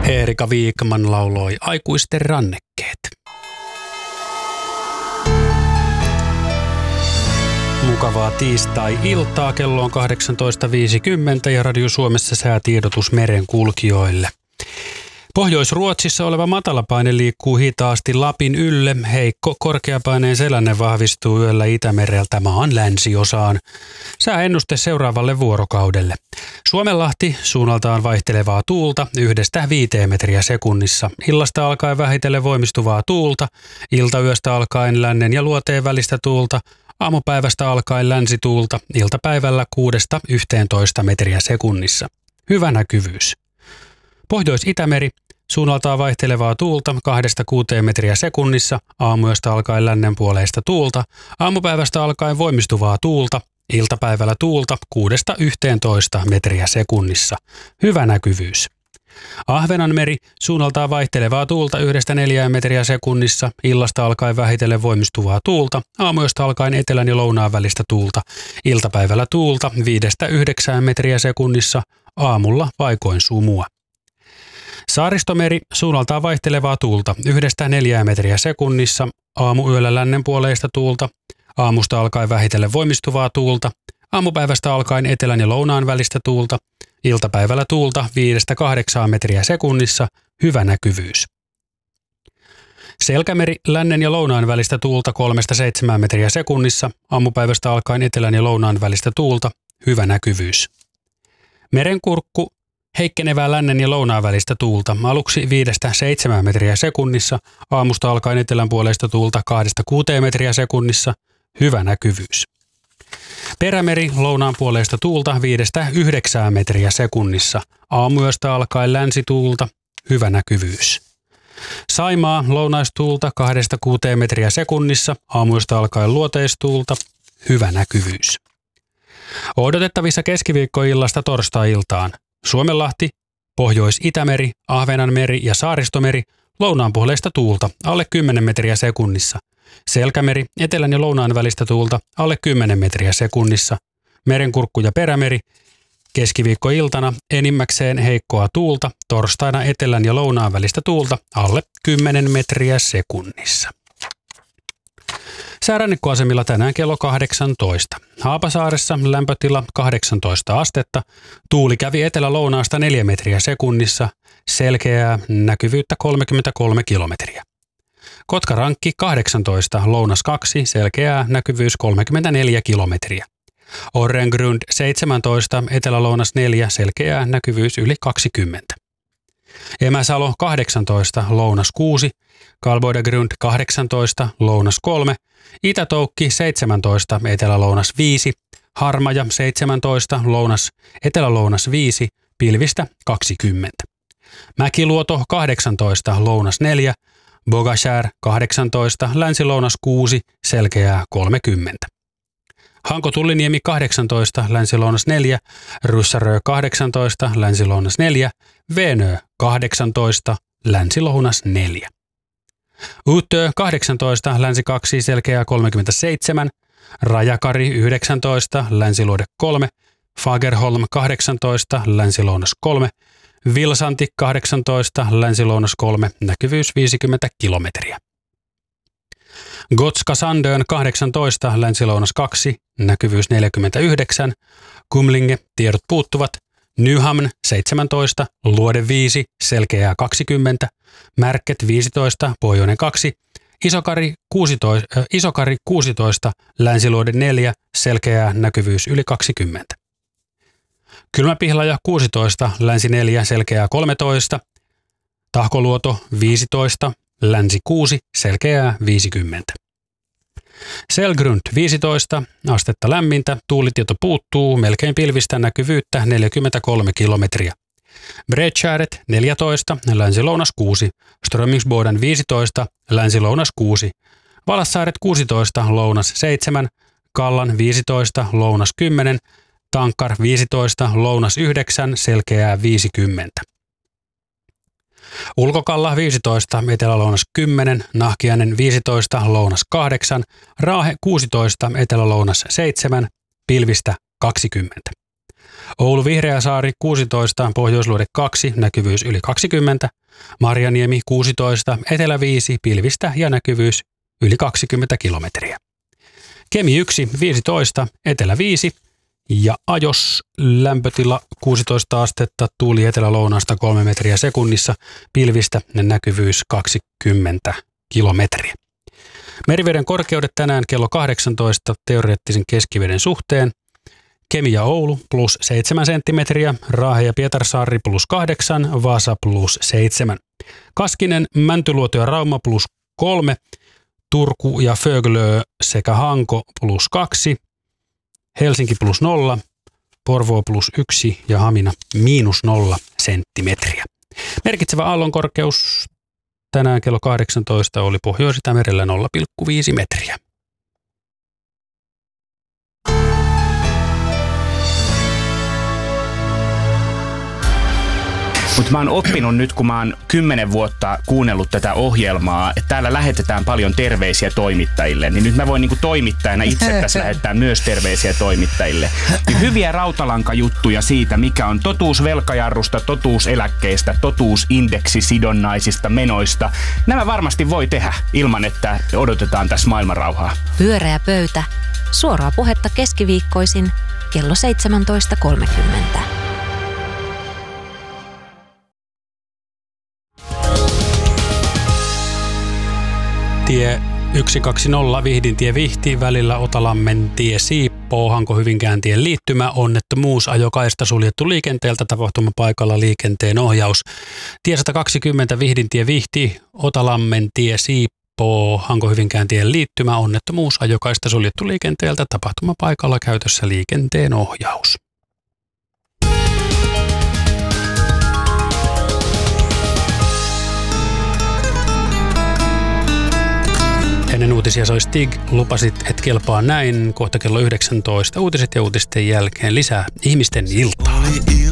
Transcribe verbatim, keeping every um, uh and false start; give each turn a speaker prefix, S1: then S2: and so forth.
S1: Erika Viikman lauloi Aikuisten rannekkeet. Mukavaa tiistai-iltaa, kello on kahdeksantoista viisikymmentä ja Radio Suomessa säätiedotus merenkulkijoille. Pohjois-Ruotsissa oleva matalapaine liikkuu hitaasti Lapin ylle. Heikko korkeapaineen selänne vahvistuu yöllä Itämereltä maan länsiosaan. Sääennuste seuraavalle vuorokaudelle. Suomenlahti suunnaltaan vaihtelevaa tuulta yhdestä viiteen metriä sekunnissa. Illasta alkaen vähitellen voimistuvaa tuulta. Iltayöstä alkaen lännen ja luoteen välistä tuulta. Aamupäivästä alkaen länsituulta. Iltapäivällä kuudesta yhteentoista metriä sekunnissa. Hyvä näkyvyys. Pohjois-Itämeri, suunnaltaan vaihtelevaa tuulta kahdesta kuuteen metriä sekunnissa, aamuyöstä alkaen lännenpuoleista tuulta, aamupäivästä alkaen voimistuvaa tuulta, iltapäivällä tuulta kuudesta yhteentoista metriä sekunnissa. Hyvä näkyvyys. Ahvenanmeri, suunnaltaan vaihtelevaa tuulta yhdestä neljään metriä sekunnissa, illasta alkaen vähitellen voimistuvaa tuulta, aamuyöstä alkaen etelän ja lounaan välistä tuulta, iltapäivällä tuulta viidestä yhdeksään metriä sekunnissa, aamulla paikoin sumua. Saaristomeri, suunnaltaan vaihtelevaa tuulta yhdestä neljään metriä sekunnissa, aamuyöllä lännenpuoleista tuulta, aamusta alkaen vähitellen voimistuvaa tuulta, aamupäivästä alkaen etelän ja lounaan välistä tuulta, iltapäivällä tuulta viidestä kahdeksaan metriä sekunnissa, hyvä näkyvyys. Selkämeri, lännen ja lounaan välistä tuulta kolmesta seitsemään metriä sekunnissa, aamupäivästä alkaen etelän ja lounaan välistä tuulta, hyvä näkyvyys. Merenkurkku, heikkenevää lännen ja lounaan välistä tuulta, aluksi viidestä seitsemään metriä sekunnissa, aamusta alkaen etelänpuoleista tuulta kahdesta kuuteen metriä sekunnissa, hyvä näkyvyys. Perämeri, lounaan puoleista tuulta viidestä yhdeksään metriä sekunnissa, aamuyöstä alkaen länsituulta, hyvä näkyvyys. Saimaa, lounaistuulta kahdesta kuuteen metriä sekunnissa, aamuyöstä alkaen luoteistuulta, hyvä näkyvyys. Odotettavissa keskiviikkoillasta torstai-iltaan. Suomenlahti, Pohjois-Itämeri, Ahvenanmeri ja Saaristomeri, lounaanpuoleista tuulta, alle kymmenen metriä sekunnissa. Selkämeri, etelän ja lounaan välistä tuulta, alle kymmenen metriä sekunnissa. Merenkurkku ja Perämeri, keskiviikkoiltana enimmäkseen heikkoa tuulta, torstaina etelän ja lounaan välistä tuulta, alle kymmenen metriä sekunnissa. Säärannikkoasemilla tänään kello kahdeksantoista. Haapasaaressa lämpötila kahdeksantoista astetta. Tuuli kävi etelä-lounaasta neljä metriä sekunnissa. Selkeää näkyvyyttä kolmekymmentäkolme kilometriä. Kotkarankki kahdeksantoista, lounas kaksi, selkeää näkyvyys kolmekymmentäneljä kilometriä. Orrengrund seitsemäntoista, etelä-lounas neljä, selkeää näkyvyys yli kaksikymmentä. Emäsalo kahdeksantoista, lounas kuusi, Kalboidegrund kahdeksantoista, lounas kolme, Itätoukki seitsemäntoista, etelä-lounas viisi, Harmaja seitsemäntoista, lounas, etelä-lounas viisi, pilvistä kaksikymmentä. Mäkiluoto kahdeksantoista, lounas neljä, Bogashär kahdeksantoista, länsi-lounas kuusi, selkeää kolmekymmentä. Hanko-Tulliniemi kahdeksantoista, länsi-lounas neljä, Ryssärö kahdeksantoista, länsi-lounas neljä, Venö kahdeksantoista, länsi-lounas neljä. Uutö kahdeksantoista, länsi kaksi, selkeää kolmekymmentäseitsemän, Rajakari yhdeksäntoista, länsiluode kolme, Fagerholm kahdeksantoista, länsi-lounas kolme, Vilsanti kahdeksantoista, länsi-lounas kolme, näkyvyys viisikymmentä kilometriä. Gotska Sandön kahdeksantoista, länsi-lounas kaksi, näkyvyys neljäkymmentäyhdeksän, Kumlinge, tiedot puuttuvat, Nyhamn seitsemäntoista, luode viisi, selkeää kaksikymmentä, Märket viisitoista, pohjoinen kaksi, Isokari kuusitoista, äh, Isokari kuusitoista, länsiluode neljä, selkeää näkyvyys yli kaksikymmentä. Kylmäpihlaja kuusitoista, länsi neljä, selkeää kolmetoista, Tahkoluoto viisitoista, länsi kuusi, selkeää viisikymmentä. Selgrund viisitoista, astetta lämmintä, tuulitieto puuttuu, melkein pilvistä, näkyvyyttä neljäkymmentäkolme kilometriä. Bredskäret neljätoista, länsi-lounas kuusi, Strömingsboden viisitoista, länsi-lounas kuusi, Valassaaret kuusitoista, lounas seitsemän, Kallan viisitoista, lounas kymmenen, Tankar viisitoista, lounas yhdeksän, selkeää viisikymmentä. Ulkokalla viisitoista, etelä-lounas kymmenen, Nahkiainen viisitoista, lounas kahdeksan, Raahe kuusitoista, etelä-lounas seitsemän, pilvistä kaksikymmentä. Oulu Vihreäsaari kuusitoista, Pohjoisluode kaksi, näkyvyys yli kaksikymmentä. Marjaniemi kuusitoista, Etelä viisi, pilvistä ja näkyvyys yli kaksikymmentä kilometriä. Kemi yksi, viisitoista, Etelä viisi ja Ajos lämpötila kuusitoista astetta, tuuli etelä-lounaasta kolme metriä sekunnissa, pilvistä näkyvyys kaksikymmentä kilometriä. Meriveden korkeudet tänään kello kahdeksantoista teoreettisen keskiveden suhteen. Kemi ja Oulu plus seitsemän senttimetriä, Raahe ja Pietarsaari plus kahdeksan, Vaasa plus seitsemän. Kaskinen, Mäntyluoto ja Rauma plus kolme, Turku ja Föglö sekä Hanko plus kaksi, Helsinki plus nolla, Porvoo plus yksi ja Hamina miinus nolla senttimetriä. Merkitsevä aallonkorkeus tänään kello kahdeksantoista oli Pohjois-Itämerellä nolla pilkku viisi metriä.
S2: Mutta mä oon oppinut nyt, kun mä oon kymmenen vuotta kuunnellut tätä ohjelmaa, että täällä lähetetään paljon terveisiä toimittajille, niin nyt mä voin niinku toimittajana itse tässä lähettää myös terveisiä toimittajille. Niin hyviä rautalankajuttuja siitä, mikä on totuus velkajarrusta, totuus eläkkeistä, totuus indeksisidonnaisista menoista. Nämä varmasti voi tehdä ilman, että odotetaan tässä maailmanrauhaa.
S3: Pyöreä pöytä. Suoraa puhetta keskiviikkoisin kello seitsemäntoista kolmekymmentä.
S1: Tie yksi kaksikymmentä Vihdintie Vihti välillä Otalammen tie Siippoo, Hanko-Hyvinkään tien liittymä, onnettomuus, ajokaista suljettu liikenteeltä, tapahtumapaikalla liikenteen ohjaus. Tie sata kaksikymmentä Vihdintie Vihti, Otalammen tie Siippoo, Hanko-Hyvinkään tien liittymä, onnettomuus, ajokaista suljettu liikenteeltä, tapahtumapaikalla käytössä liikenteen ohjaus. Ennen uutisia soi Stig, lupasit, et kelpaa näin. Kohta kello yhdeksäntoista uutiset ja uutisten jälkeen lisää ihmisten iltaa.